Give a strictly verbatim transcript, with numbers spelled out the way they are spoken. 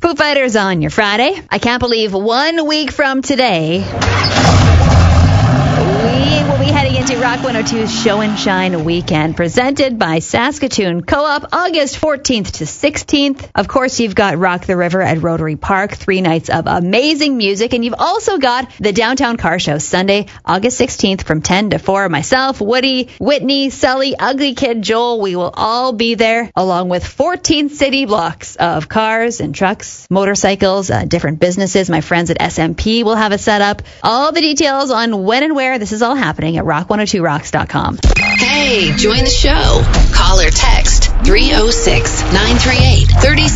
Foo Fighters on your Friday. I can't believe one week from today, we will be heading into Rock one oh two's Show and Shine weekend, presented by Saskatoon Co-op, August fourteenth to sixteenth. Of course, you've got Rock the River at Rotary Park, three nights of amazing music, and you've also got the Downtown Car Show, Sunday, August sixteenth from ten to four. Myself, Woody, Whitney, Sully, Ugly Kid Joel, we will all be there, along with fourteen city blocks of cars and trucks, motorcycles, uh, different businesses. My friends at S M P will have a setup. All the details on when and where this is all happening at rock one oh two rocks dot com. Hey, join the show. Call or text three oh six, nine three eight, three